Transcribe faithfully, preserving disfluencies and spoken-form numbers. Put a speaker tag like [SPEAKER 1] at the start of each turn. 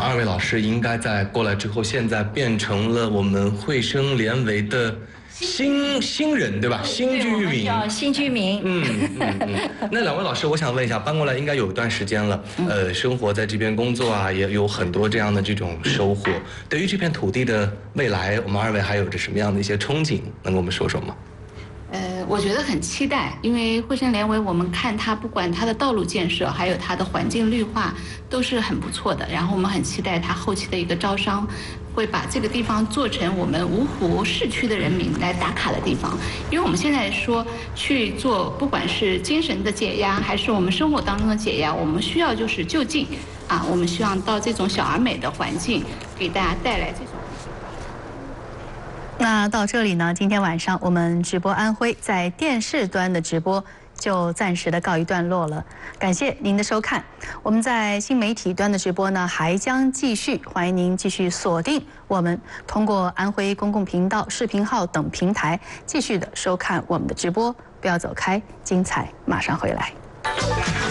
[SPEAKER 1] 们二位老师应该在过来之后，现在变成了我们汇生联维的新新人，对吧？新居民，
[SPEAKER 2] 叫新居民。
[SPEAKER 1] 嗯嗯嗯。那两位老师，我想问一下，搬过来应该有一段时间了，呃，生活在这边工作啊，也有很多这样的这种收获。对于这片土地的未来，我们二位还有着什么样的一些憧憬，能跟我们说说吗？
[SPEAKER 3] 呃，我觉得很期待，因为汇生联维，我们看它不管它的道路建设，还有它的环境绿化，都是很不错的。然后我们很期待它后期的一个招商，会把这个地方做成我们芜湖市区的人民来打卡的地方。因为我们现在说去做，不管是精神的解压，还是我们生活当中的解压，我们需要就是就近啊，我们希望到这种小而美的环境，给大家带来这种。
[SPEAKER 4] 那到这里呢，今天晚上我们直播安徽在电视端的直播就暂时的告一段落了，感谢您的收看。我们在新媒体端的直播呢还将继续，欢迎您继续锁定我们，通过安徽公共频道、视频号等平台继续的收看我们的直播，不要走开，精彩马上回来。